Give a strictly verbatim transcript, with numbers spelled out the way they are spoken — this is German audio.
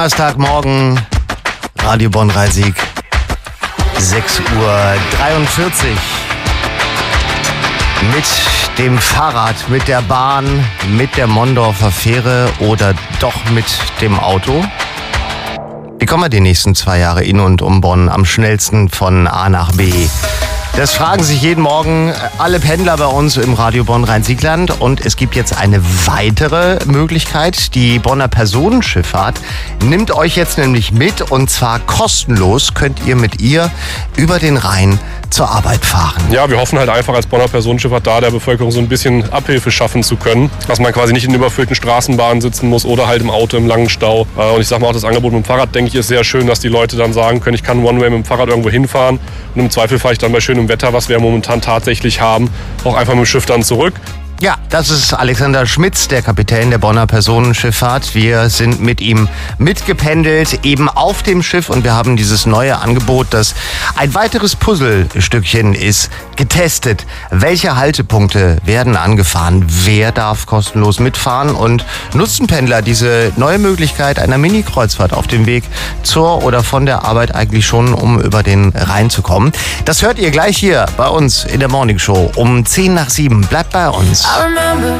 Donnerstagmorgen, Radio Bonn-Rhein-Sieg, sechs Uhr dreiundvierzig. Mit dem Fahrrad, mit der Bahn, mit der Mondorfer Fähre oder doch mit dem Auto? Wie kommen wir die nächsten zwei Jahre in und um Bonn am schnellsten von A nach B? Das fragen sich jeden Morgen alle Pendler bei uns im Radio Bonn-Rhein-Sieg-Land. Und es gibt jetzt eine weitere Möglichkeit. Die Bonner Personenschifffahrt nimmt euch jetzt nämlich mit. Und zwar kostenlos könnt ihr mit ihr über den Rhein zur Arbeit fahren. Ja, wir hoffen halt einfach als Bonner Personenschifffahrt da der Bevölkerung so ein bisschen Abhilfe schaffen zu können. Dass man quasi nicht in überfüllten Straßenbahnen sitzen muss oder halt im Auto im langen Stau. Und ich sag mal auch, das Angebot mit dem Fahrrad, denke ich, ist sehr schön, dass die Leute dann sagen können, ich kann One-Way mit dem Fahrrad irgendwo hinfahren. Und im Zweifel fahre ich dann bei schönem Wetter, was wir momentan tatsächlich haben, auch einfach mit dem Schiff dann zurück. Ja, das ist Alexander Schmitz, der Kapitän der Bonner Personenschifffahrt. Wir sind mit ihm mitgependelt, eben auf dem Schiff, und wir haben dieses neue Angebot, das ein weiteres Puzzlestückchen ist, getestet. Welche Haltepunkte werden angefahren? Wer darf kostenlos mitfahren? Und nutzen Pendler diese neue Möglichkeit einer Mini-Kreuzfahrt auf dem Weg zur oder von der Arbeit eigentlich schon, um über den Rhein zu kommen? Das hört ihr gleich hier bei uns in der Morning Show um zehn nach sieben. Bleibt bei uns. I remember